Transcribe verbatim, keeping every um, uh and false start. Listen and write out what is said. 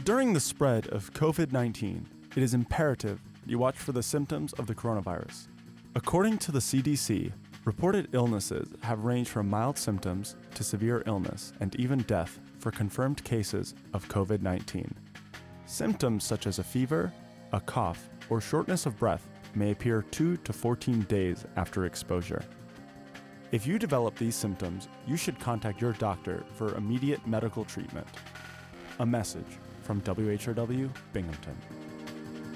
During the spread of COVID nineteen, it is imperative you watch for the symptoms of the coronavirus. According to the C D C, reported illnesses have ranged from mild symptoms to severe illness and even death for confirmed cases of COVID nineteen. Symptoms such as a fever, a cough, or shortness of breath may appear two to fourteen days after exposure. If you develop these symptoms, you should contact your doctor for immediate medical treatment. A message from W H R W Binghamton.